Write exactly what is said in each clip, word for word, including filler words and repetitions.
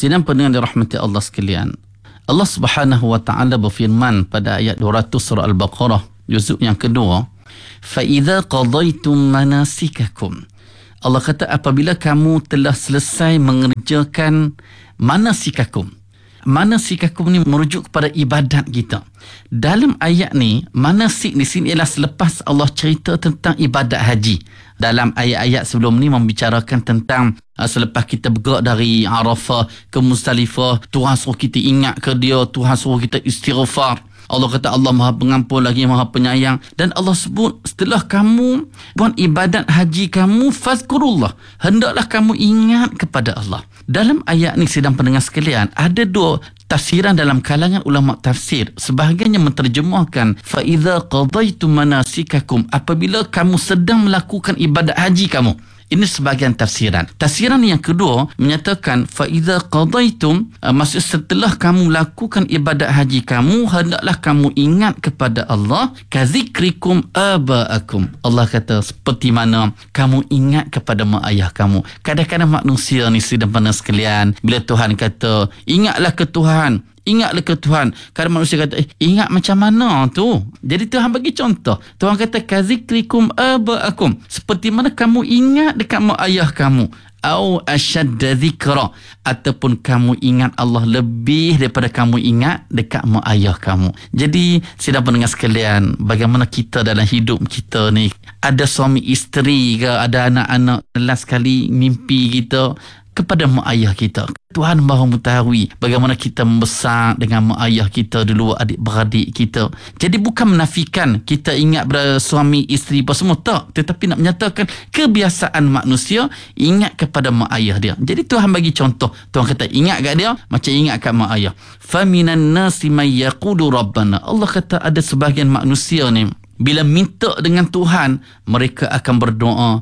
Sidang pendengar dirahmati Allah sekalian, Allah Subhanahu wa taala berfirman pada ayat dua ratus surah Al-Baqarah juzuk yang kedua, fa idza qadaitum manasikakum. Allah kata apabila kamu telah selesai mengerjakan manasikakum. Manasikakum ni merujuk kepada ibadat kita. Dalam ayat ni, manasik di sini ialah selepas Allah cerita tentang ibadat haji. Dalam ayat-ayat sebelum ni membicarakan tentang uh, selepas kita bergerak dari Arafah ke Muzdalifah, Tuhan suruh kita ingat ke dia, Tuhan suruh kita istighfar. Allah kata Allah Maha Pengampun lagi Maha Penyayang. Dan Allah sebut setelah kamu buat ibadat haji kamu, fazkurullah, hendaklah kamu ingat kepada Allah. Dalam ayat ni sidang pendengar sekalian, ada dua tafsiran dalam kalangan ulama tafsir. Sebahagiannya menterjemahkan fa idza qadaitum manasikakum, apabila kamu sedang melakukan ibadat haji kamu. Ini sebahagian tafsiran. Tafsiran yang kedua menyatakan fa idza qadaitum, maksud setelah kamu lakukan ibadat haji kamu, hendaklah kamu ingat kepada Allah kazikrikum abaakum. Allah kata seperti mana kamu ingat kepada mak ayah kamu. Kadang-kadang manusia ni sedang pandang sekalian, bila Tuhan kata ingatlah ke Tuhan, ingatlah ke Tuhan, kadang manusia kata eh, ingat macam mana tu? Jadi Tuhan bagi contoh. Tuhan kata kazikrikum abaakum, seperti mana kamu ingat dekat mak ayah kamu, au asyadda zikra, ataupun kamu ingat Allah lebih daripada kamu ingat dekat mak ayah kamu. Jadi sidang pendengar sekalian, bagaimana kita dalam hidup kita ni, ada suami isteri ke, ada anak-anak, last kali mimpi kita kepada mak ayah kita. Tuhan Maha mengetahui bagaimana kita membesar dengan mak ayah kita dulu, adik-beradik kita. Jadi bukan menafikan kita ingat pada suami, isteri apa semua, tak. Tetapi nak menyatakan kebiasaan manusia ingat kepada mak ayah dia. Jadi Tuhan bagi contoh. Tuhan kata ingat kat dia macam ingat kat mak ayah. Faminan nasi may yaqulu rabbana. Allah kata ada sebahagian manusia ni, bila minta dengan Tuhan, mereka akan berdoa,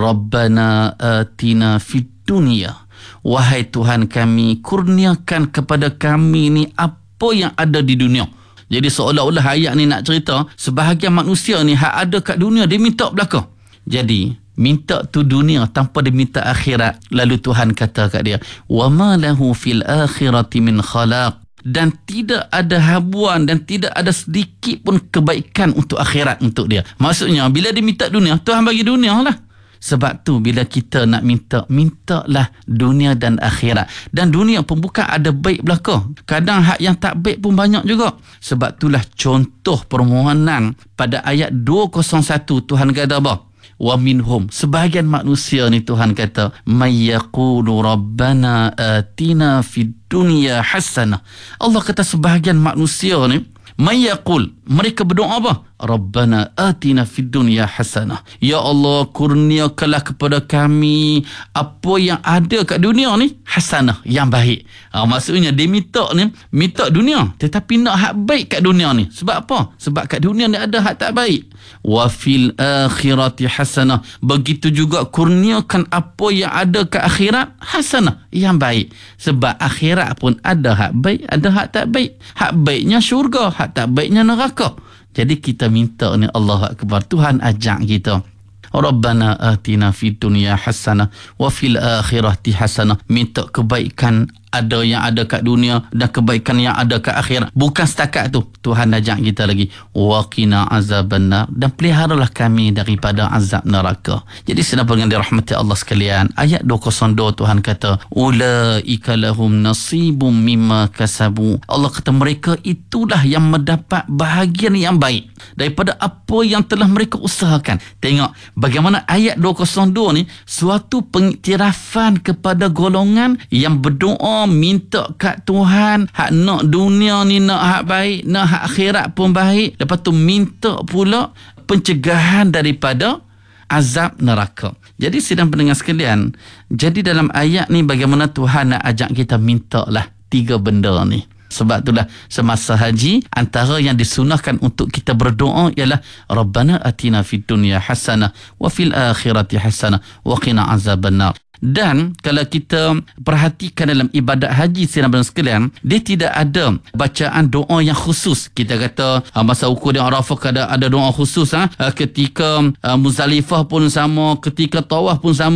Rabbana atina fid dunia, wahai Tuhan kami, kurniakan kepada kami ni apa yang ada di dunia. Jadi seolah-olah ayat ni nak cerita sebahagian manusia ni hak ada kat dunia dia minta belaka. Jadi minta tu dunia tanpa dia minta akhirat. Lalu Tuhan kata kat dia, wa ma lahu fil akhirati min khalaq, dan tidak ada habuan dan tidak ada sedikit pun kebaikan untuk akhirat untuk dia. Maksudnya bila dia minta dunia, Tuhan bagi dunia lah. Sebab tu bila kita nak minta, mintalah dunia dan akhirat. Dan dunia pun bukan ada baik belaka. Kadang hak yang tak baik pun banyak juga. Sebab itulah contoh permohonan pada ayat dua kosong satu, Tuhan kata apa? Wa minhum, sebahagian manusia ni Tuhan kata, may yaqulu rabbana atina fid dunya hasanah. Allah kata sebahagian manusia ni may yaqul, mereka berdoa apa? Rabbana atina fid dunya hasanah. Ya Allah, kurniakanlah kepada kami apa yang ada kat dunia ni hasanah, yang baik. Ha, maksudnya dia minta ni, minta dunia tetapi nak hak baik kat dunia ni. Sebab apa? Sebab kat dunia ni ada hak tak baik. Wa fil akhirati hasanah, begitu juga kurniakan apa yang ada kat akhirat hasanah, yang baik. Sebab akhirat pun ada hak baik, ada hak tak baik. Hak baiknya syurga, hak tak baiknya neraka. Jadi kita minta ni, Allahu Akbar, Tuhan ajak kita, Rabbana atina fid dunya hasanah wa fil akhirati hasanah. Minta kebaikan ada yang ada kat dunia dan kebaikan yang ada kat akhirat. Bukan setakat tu, Tuhan ajak kita lagi, wa qina azabannar, dan peliharalah kami daripada azab neraka. Jadi sedang pendengar dirahmati Allah sekalian, ayat dua kosong dua Tuhan kata, ulaika lahum nasibum mimma kasabu. Allah kata mereka itulah yang mendapat bahagian yang baik daripada apa yang telah mereka usahakan. Tengok bagaimana ayat dua kosong dua ni suatu pengiktirafan kepada golongan yang berdoa minta kat Tuhan, hak nak dunia ni nak hak baik, nak hak akhirat pun baik. Lepas tu minta pula pencegahan daripada azab neraka. Jadi sidang pendengar sekalian, jadi dalam ayat ni bagaimana Tuhan nak ajak kita mintalah tiga benda ni. Sebab itulah semasa haji, antara yang disunahkan untuk kita berdoa ialah Rabbana atina fid dunya hasanah wa fil akhirati hasanah wa qina azabannar. Dan kalau kita perhatikan dalam ibadat haji sidang pendengar sekalian, dia tidak ada bacaan doa yang khusus. Kita kata masa ukur di Arafah ada ada doa khusus, ha? Ketika uh, Muzdalifah pun sama, ketika tawaf pun sama.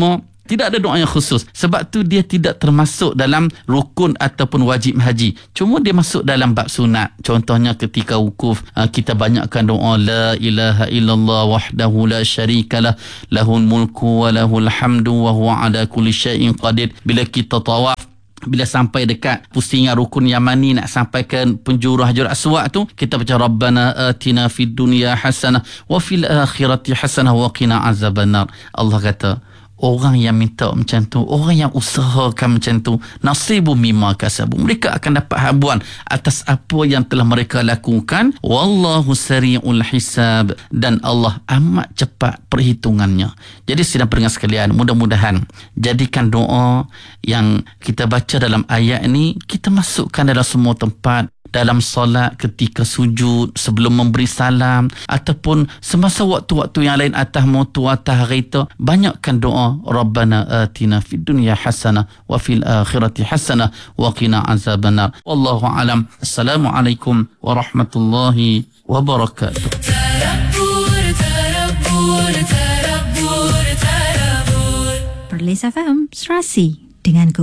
Tidak ada doa yang khusus. Sebab tu dia tidak termasuk dalam rukun ataupun wajib haji. Cuma dia masuk dalam bab sunat. Contohnya ketika wukuf, kita banyakkan doa la ilaha illallah wahdahu la syarikalah lahul mulku wa lahul hamdu wa huwa ala kulli syai'in qadir. Bila kita tawaf, bila sampai dekat pusingan rukun Yamani nak sampai ke penjuru Hajar Aswad tu, kita baca Rabbana atina fid dunya hasanah wa fil akhirati hasanah wa qina azabannar. Allah kata, orang yang minta macam tu, orang yang usahakan macam tu, nasibu mimma kasabu, mereka akan dapat habuan atas apa yang telah mereka lakukan. Wallahu sari'ul hisab, dan Allah amat cepat perhitungannya. Jadi sidang pendengar sekalian, mudah-mudahan jadikan doa yang kita baca dalam ayat ini kita masukkan dalam semua tempat, dalam solat, ketika sujud, sebelum memberi salam, ataupun semasa waktu-waktu yang lain atas motor, atas kereta. Banyakkan doa Rabbana atina fid dunya hasanah wa fil akhirati hasanah wa qina azabannar. Wallahu alam. Assalamualaikum warahmatullahi wabarakatuh. Perlis F M, Serasi dengan